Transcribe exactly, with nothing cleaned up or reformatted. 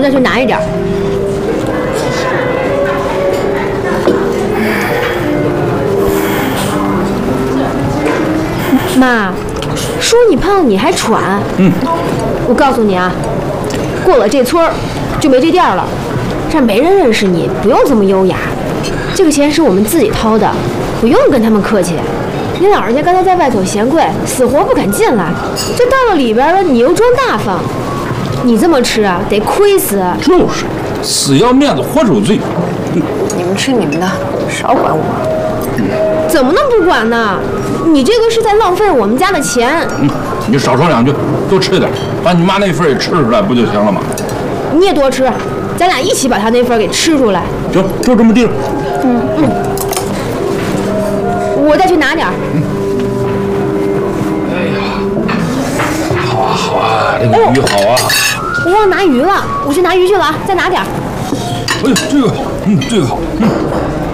那去拿一点。妈，说你胖你还喘。 嗯， 我告诉你啊，过了这村儿就没这店了，这没人认识你，不用这么优雅。这个钱是我们自己掏的，不用跟他们客气。你老人家刚才在外头嫌贵，死活不敢进来，这到了里边了，你又装大方，你这么吃啊，得亏死。 就是，死要面子活受罪。 嗯、你们吃你们的，少管我。 嗯、怎么能不管呢？你这个是在浪费我们家的钱。 嗯，你少说两句，多吃点，把你妈那份也吃出来不就行了吗？ 你也多吃，咱俩一起把她那份给吃出来。 行，就这么定。 嗯嗯。我再去拿点儿。 嗯。哎呀，好啊好啊，这个鱼好啊。 哦、我忘拿鱼了，我去拿鱼去了啊，再拿点儿。 哎呦，这个，嗯，这个好，嗯。